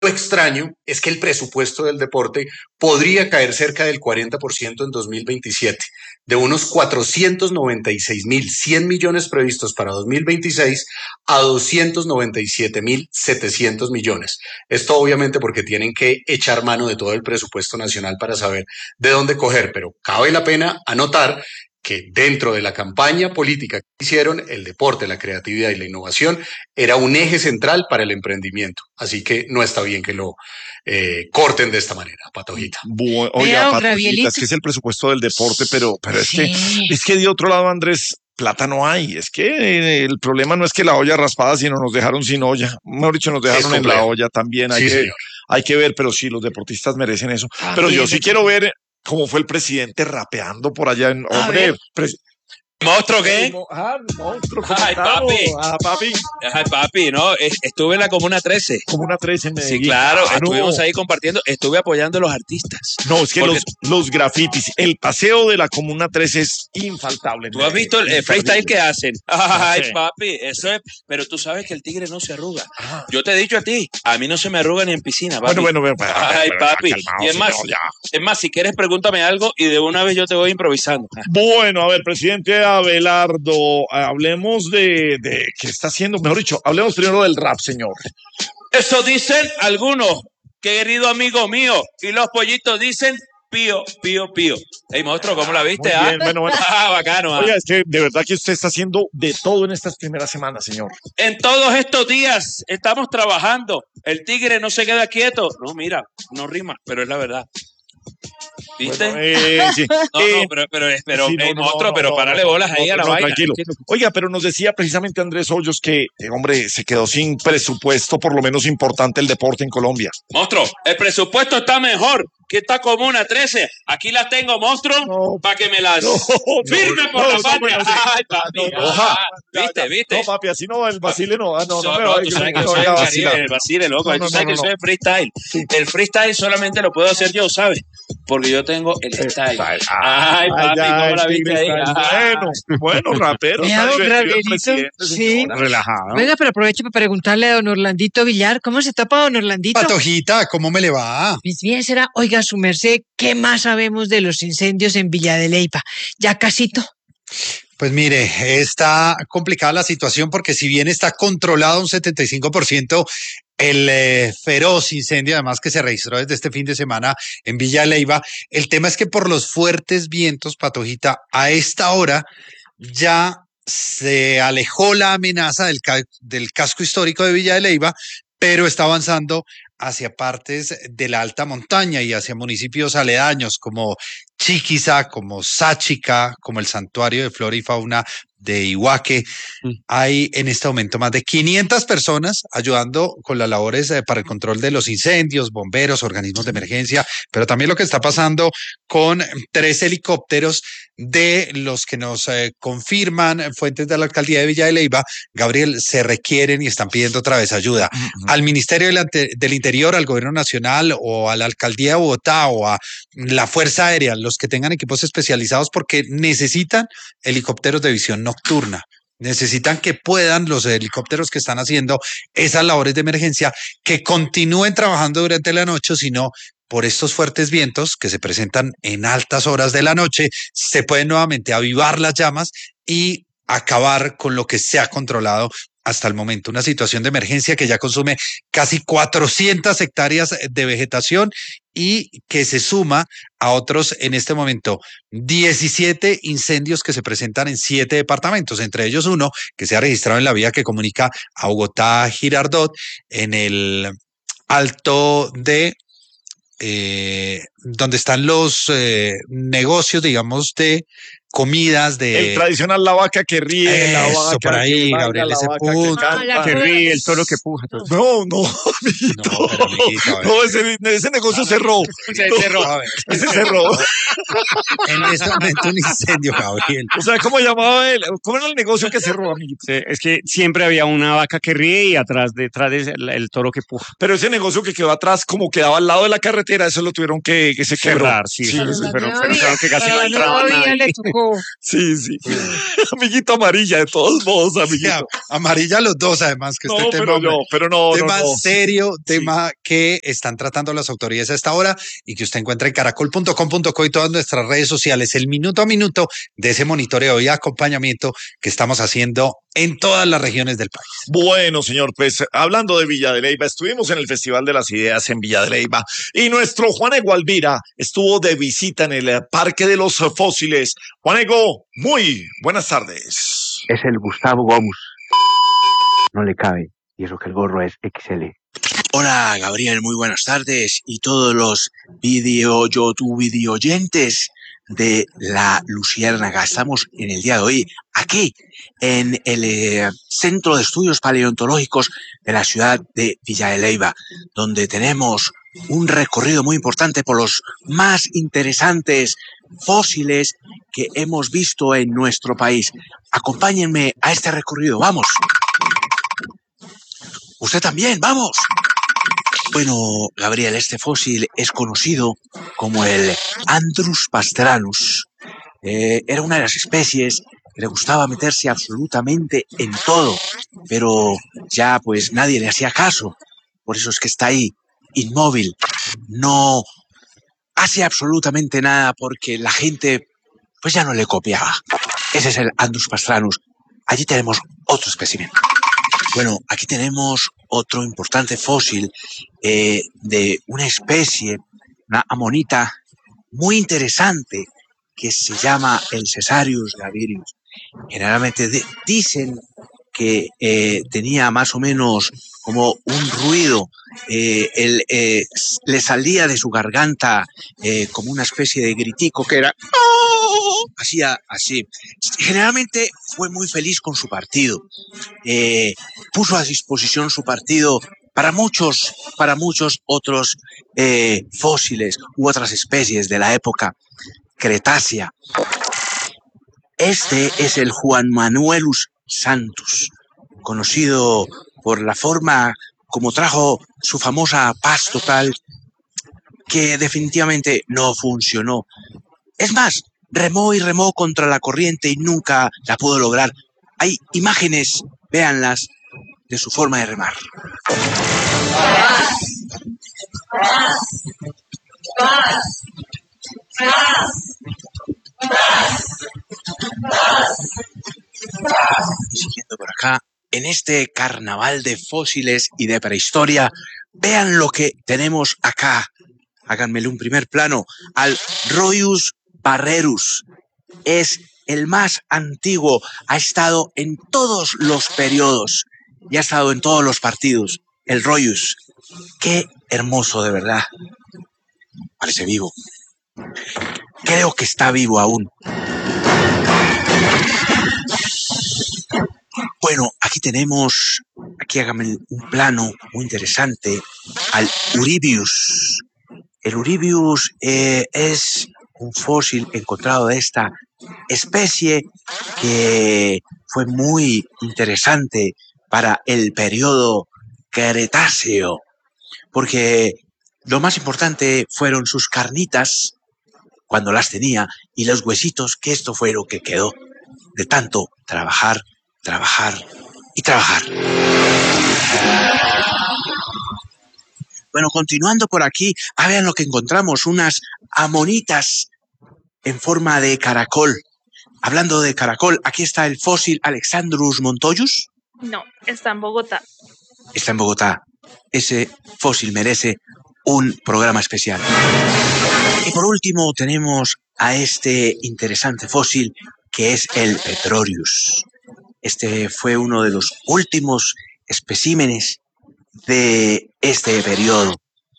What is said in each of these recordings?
Lo extraño es que el presupuesto del deporte podría caer cerca del 40% en 2027, de unos 496.100 millones previstos para 2026 a 297.700 millones. Esto obviamente porque tienen que echar mano de todo el presupuesto nacional para saber de dónde coger, pero cabe la pena anotar que dentro de la campaña política que hicieron, el deporte, la creatividad y la innovación era un eje central para el emprendimiento. Así que no está bien que lo corten de esta manera, Patojita. Oiga, Patojita, es que es el presupuesto del deporte, pero sí. es que de otro lado, Andrés, plata no hay. Es que el problema no es que la olla raspada, sino nos dejaron sin olla. Mejor dicho, nos dejaron en la olla también. Hay que ver, pero sí, los deportistas merecen eso. Pero yo sí quiero ver cómo fue el presidente rapeando por allá en... Hombre, ¿Monstruo qué? Monstruo, Ay, papi. Ay, papi, no, estuve en la Comuna 13. Comuna 13 en Medellín. Sí, claro, estuvimos ahí compartiendo, estuve apoyando a los artistas. No, es que los grafitis, el paseo de la Comuna 13 es infaltable. ¿Tú has visto el freestyle que hacen? Ay, papi, eso es, pero tú sabes que el tigre no se arruga. Yo te he dicho a ti, a mí no se me arruga ni en piscina, papi. Bueno. Ay, papi, calmado, y es más, si quieres pregúntame algo y de una vez yo te voy improvisando. Bueno, a ver, presidente Abelardo, hablemos de qué está haciendo, mejor dicho, hablemos primero del rap, señor. Eso dicen algunos, querido amigo mío, y los pollitos dicen pío, pío, pío. Ey, monstruo, ¿cómo la viste? Muy bien, bueno. Bacano. Oiga, es que de verdad que usted está haciendo de todo en estas primeras semanas, señor. En todos estos días estamos trabajando. El tigre no se queda quieto. No, mira, no rima, pero es la verdad. ¿Viste? Bueno, sí. pero párale bolas ahí a la vaina. Tranquilo. Oiga, pero nos decía precisamente Andrés Hoyos que, hombre, se quedó sin presupuesto, por lo menos importante, el deporte en Colombia. Monstruo, el presupuesto está mejor que esta Comuna 13. Aquí las tengo, monstruo, para que me las firme por la patria. Ay, papi. ¿Viste? No, papi, así no, el vacile no. Tú sabes que soy el vacile, loco. Tú sabes que soy el freestyle. Sí. El freestyle solamente lo puedo hacer yo, ¿sabes? Porque yo tengo el style. Ay, papi, ¿cómo la viste ahí? Bueno, rapero. Sí. Relajado. Venga, pero aprovecho para preguntarle a don Orlandito Villar, ¿cómo se tapa don Orlandito? Patojita, ¿cómo me le va? Pues bien será, oiga su merced, ¿qué más sabemos de los incendios en Villa de Leyva? Ya casito. Pues mire, está complicada la situación porque si bien está controlado un 75%, el feroz incendio además que se registró desde este fin de semana en Villa de Leyva, el tema es que por los fuertes vientos, Patojita, a esta hora ya se alejó la amenaza del casco histórico de Villa de Leyva, pero está avanzando hacia partes de la alta montaña y hacia municipios aledaños como Chiquiza, como Sáchica, como el Santuario de Flora y Fauna de Iguaque. Hay en este momento más de 500 personas ayudando con las labores para el control de los incendios, bomberos, organismos de emergencia, pero también lo que está pasando con 3 helicópteros de los que nos confirman fuentes de la alcaldía de Villa de Leyva, Gabriel, se requieren y están pidiendo otra vez ayuda al Ministerio del Interior, al Gobierno Nacional o a la alcaldía de Bogotá o a la Fuerza Aérea, los que tengan equipos especializados porque necesitan helicópteros de visión nocturna. Necesitan que puedan los helicópteros que están haciendo esas labores de emergencia que continúen trabajando durante la noche, sino por estos fuertes vientos que se presentan en altas horas de la noche, se pueden nuevamente avivar las llamas y acabar con lo que se ha controlado hasta el momento. Una situación de emergencia que ya consume casi 400 hectáreas de vegetación y que se suma a otros en este momento 17 incendios que se presentan en 7 departamentos, entre ellos uno que se ha registrado en la vía que comunica a Bogotá Girardot en el alto de donde están los negocios, digamos, de comidas de... El tradicional la vaca que ríe, la vaca por ahí, que Gabriel, baila, ese la vaca punto. que ríe, el toro que puja. No, amiguito. No, ese negocio cerró. Ese cerró. En este momento un incendio, Gabriel. O sea, ¿cómo llamaba él? ¿Cómo era el negocio que cerró, amiguito? Es que siempre había una vaca que ríe y detrás de el toro que puja. Pero ese negocio que quedó atrás, como quedaba al lado de la carretera, eso lo tuvieron que se quebró. Cerrar, sí. Pero claro que casi no entraba nadie. rojo. Sí. Amiguito amarilla, de todos modos, amiguito. Sí, amarilla los dos, además, que este tema, tema serio, tema que están tratando las autoridades a esta hora y que usted encuentra en caracol.com.co y todas nuestras redes sociales, el minuto a minuto de ese monitoreo y acompañamiento que estamos haciendo en todas las regiones del país. Bueno, señor, pues hablando de Villa de Leyva, estuvimos en el Festival de las Ideas en Villa de Leyva y nuestro Juanego Alvira estuvo de visita en el Parque de los Fósiles. Juanego, muy buenas tardes. Es el Gustavo Gomus. No le cabe, y eso que el gorro es XL. Hola, Gabriel, muy buenas tardes y todos los videoyentes de La Luciérnaga. Estamos en el día de hoy aquí en el Centro de Estudios Paleontológicos de la ciudad de Villa de Leyva, donde tenemos un recorrido muy importante por los más interesantes fósiles que hemos visto en nuestro país. Acompáñenme a este recorrido, vamos. Usted también, vamos. Bueno, Gabriel, este fósil es conocido como el Andrus pastranus. Era una de las especies que le gustaba meterse absolutamente en todo, pero ya pues nadie le hacía caso. Por eso es que está ahí, inmóvil. No hace absolutamente nada porque la gente pues ya no le copiaba. Ese es el Andrus pastranus. Allí tenemos otro espécimen. Bueno, aquí tenemos otro importante fósil de una especie, una amonita muy interesante que se llama el Cesarius gravirius. Generalmente dicen que tenía más o menos como un ruido, le salía de su garganta como una especie de gritico que era... Hacía así. Generalmente fue muy feliz con su partido. Puso a disposición su partido para muchos otros fósiles u otras especies de la época Cretácea. Este es el Juan Manuelus santus, conocido por la forma como trajo su famosa paz total, que definitivamente no funcionó. Es más, remó y remó contra la corriente y nunca la pudo lograr. Hay imágenes, véanlas, de su forma de remar. Y siguiendo por acá, en este carnaval de fósiles y de prehistoria, vean lo que tenemos acá. Háganmele un primer plano al Roius barrerus. Es el más antiguo, ha estado en todos los periodos y ha estado en todos los partidos. El Roius, qué hermoso de verdad. Parece vivo. Creo que está vivo aún. Bueno, aquí hágame un plano muy interesante al Uribius. El Uribius es un fósil encontrado de esta especie que fue muy interesante para el periodo Cretáceo, porque lo más importante fueron sus carnitas, cuando las tenía, y los huesitos, que esto fue lo que quedó de tanto trabajar y trabajar. Bueno, continuando por aquí, vean lo que encontramos, unas amonitas en forma de caracol. Hablando de caracol, aquí está el fósil Alexandrus montoyus. No, está en Bogotá. Está en Bogotá. Ese fósil merece un programa especial. Y por último tenemos a este interesante fósil que es el Petrorius. Este fue uno de los últimos especímenes de este periodo.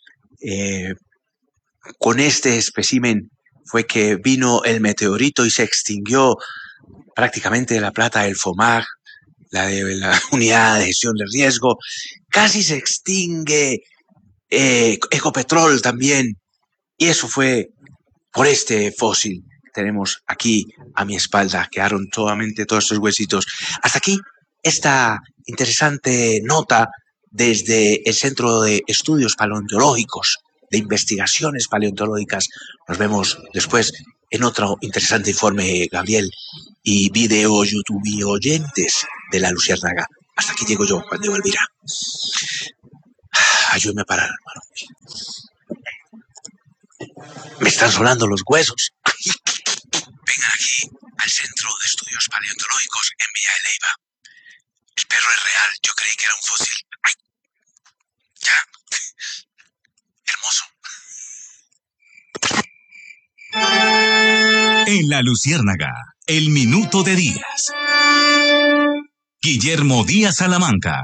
Con este espécimen fue que vino el meteorito y se extinguió prácticamente la plata del FOMAG, la de la unidad de gestión de riesgo. Casi se extingue Ecopetrol también. Y eso fue por este fósil. Tenemos aquí a mi espalda, quedaron solamente todos estos huesitos. Hasta aquí esta interesante nota desde el Centro de Estudios Paleontológicos, de Investigaciones Paleontológicas. Nos vemos después en otro interesante informe, Gabriel, y video YouTube y oyentes de La Luciérnaga. Hasta aquí llego yo, Juan de Valvira. Ayúdame a parar, hermano. Me están sonando los huesos. Vengan aquí, al Centro de Estudios Paleontológicos en Villa de Leyva. El perro es real, yo creí que era un fósil. ¡Ay! Ya. Hermoso. En La Luciérnaga, el minuto de Díaz. Guillermo Díaz Salamanca.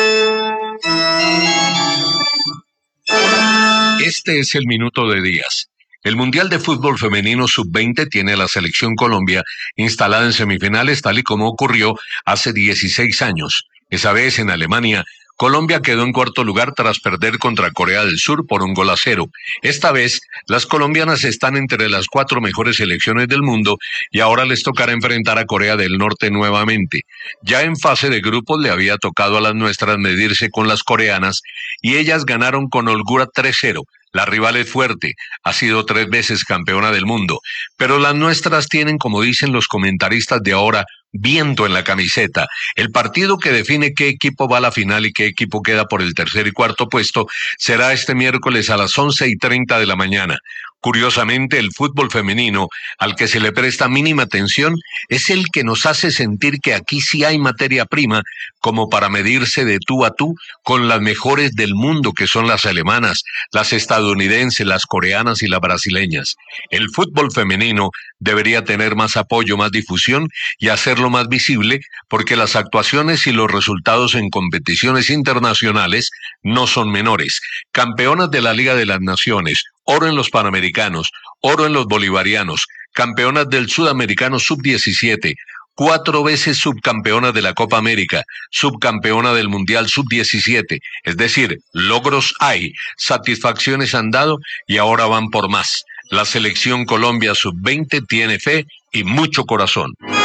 Este es el minuto de Díaz. El Mundial de Fútbol Femenino Sub-20 tiene a la selección Colombia instalada en semifinales tal y como ocurrió hace 16 años. Esa vez en Alemania, Colombia quedó en cuarto lugar tras perder contra Corea del Sur por 1-0. Esta vez, las colombianas están entre las 4 mejores selecciones del mundo y ahora les tocará enfrentar a Corea del Norte nuevamente. Ya en fase de grupos le había tocado a las nuestras medirse con las coreanas y ellas ganaron con holgura 3-0. La rival es fuerte, ha sido 3 veces campeona del mundo, pero las nuestras tienen, como dicen los comentaristas de ahora, viento en la camiseta. El partido que define qué equipo va a la final y qué equipo queda por el tercer y cuarto puesto será este miércoles a las 11:30 de la mañana. Curiosamente, el fútbol femenino, al que se le presta mínima atención, es el que nos hace sentir que aquí sí hay materia prima como para medirse de tú a tú con las mejores del mundo, que son las alemanas, las estadounidenses, las coreanas y las brasileñas. El fútbol femenino debería tener más apoyo, más difusión y hacerlo más visible, porque las actuaciones y los resultados en competiciones internacionales no son menores. Campeonas de la Liga de las Naciones, oro en los Panamericanos, oro en los Bolivarianos, campeonas del Sudamericano Sub-17, 4 veces subcampeona de la Copa América, subcampeona del Mundial Sub-17, es decir, logros hay, satisfacciones han dado y ahora van por más. La selección Colombia Sub-20 tiene fe y mucho corazón.